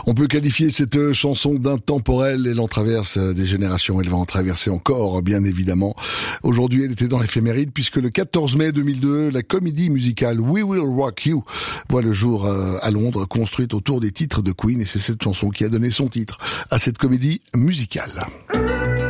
On peut qualifier cette chanson d'intemporelle. Elle en traverse des générations. Elle va en traverser encore, bien évidemment. Aujourd'hui, elle était dans l'éphéméride puisque le 14 mai 2002, la comédie musicale We Will Rock You voit le jour à Londres, construite autour des titres de Queen. Et c'est cette chanson qui a donné son titre à cette comédie musicale.